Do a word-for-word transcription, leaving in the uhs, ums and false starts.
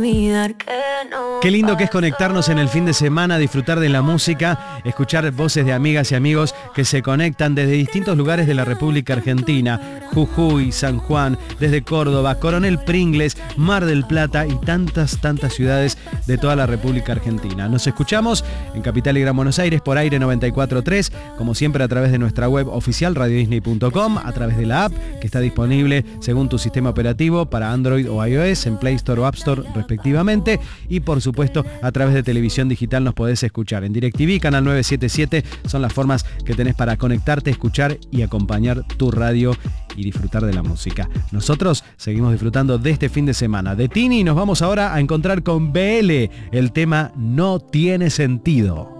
olvidar que no. Qué lindo que es conectarnos en el fin de semana, disfrutar de la música, escuchar voces de amigas y amigos que se conectan desde distintos lugares de la República Argentina, Jujuy, San Juan, desde Córdoba, Coronel Pringles, Mar del Plata y tantas, tantas ciudades de toda la República Argentina. Nos escuchamos en Capital y Gran Buenos Aires por Aire noventa y cuatro punto tres, como siempre a través de nuestra web oficial radio disney punto com, a través de la app que está disponible según tu sistema operativo para Android o iOS en Play Store o App Store respectivamente, y por supuesto a través de televisión digital nos podés escuchar en DirecTV, Canal novecientos setenta y siete, son las formas que tenés para conectarte, escuchar y acompañar tu radio y disfrutar de la música. Nosotros seguimos disfrutando de este fin de semana de Tini y nos vamos ahora a encontrar con B L, el tema No Tiene Sentido.